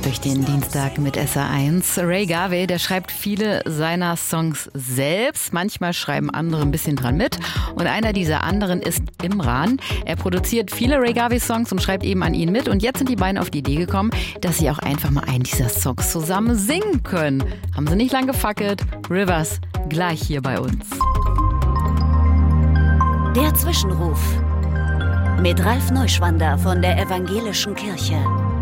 durch den Dienstag mit SR1. Ray Garvey, der schreibt viele seiner Songs selbst. Manchmal schreiben andere ein bisschen dran mit. Und einer dieser anderen ist Imran. Er produziert viele Ray Garvey-Songs und schreibt eben an ihnen mit. Und jetzt sind die beiden auf die Idee gekommen, dass sie auch einfach mal einen dieser Songs zusammen singen können. Haben sie nicht lang gefackelt. Rivers, gleich hier bei uns. Der Zwischenruf mit Ralf Neuschwander von der Evangelischen Kirche.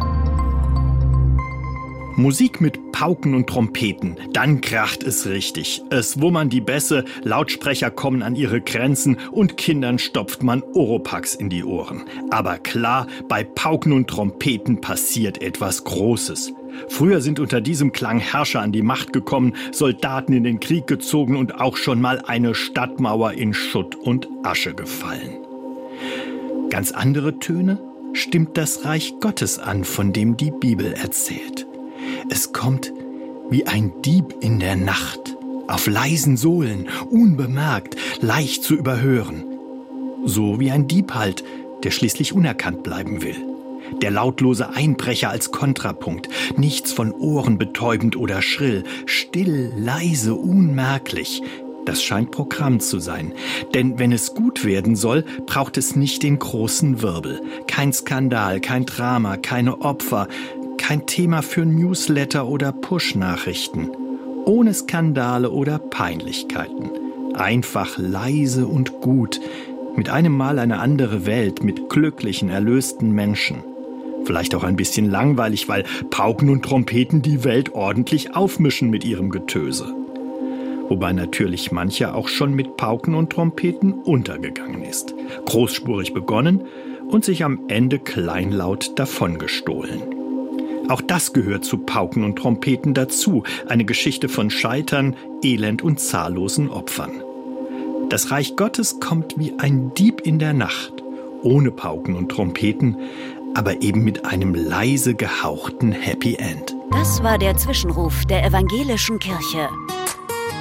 Musik mit Pauken und Trompeten, dann kracht es richtig. Es wummern die Bässe, Lautsprecher kommen an ihre Grenzen und Kindern stopft man Oropax in die Ohren. Aber klar, bei Pauken und Trompeten passiert etwas Großes. Früher sind unter diesem Klang Herrscher an die Macht gekommen, Soldaten in den Krieg gezogen und auch schon mal eine Stadtmauer in Schutt und Asche gefallen. Ganz andere Töne stimmt das Reich Gottes an, von dem die Bibel erzählt. Es kommt wie ein Dieb in der Nacht, auf leisen Sohlen, unbemerkt, leicht zu überhören. So wie ein Dieb halt, der schließlich unerkannt bleiben will. Der lautlose Einbrecher als Kontrapunkt, nichts von Ohren betäubend oder schrill, still, leise, unmerklich. Das scheint Programm zu sein. Denn wenn es gut werden soll, braucht es nicht den großen Wirbel. Kein Skandal, kein Drama, keine Opfer, kein Thema für Newsletter oder Push-Nachrichten. Ohne Skandale oder Peinlichkeiten. Einfach leise und gut. Mit einem Mal eine andere Welt mit glücklichen, erlösten Menschen. Vielleicht auch ein bisschen langweilig, weil Pauken und Trompeten die Welt ordentlich aufmischen mit ihrem Getöse. Wobei natürlich mancher auch schon mit Pauken und Trompeten untergegangen ist. Großspurig begonnen und sich am Ende kleinlaut davongestohlen. Auch das gehört zu Pauken und Trompeten dazu, eine Geschichte von Scheitern, Elend und zahllosen Opfern. Das Reich Gottes kommt wie ein Dieb in der Nacht, ohne Pauken und Trompeten, aber eben mit einem leise gehauchten Happy End. Das war der Zwischenruf der Evangelischen Kirche.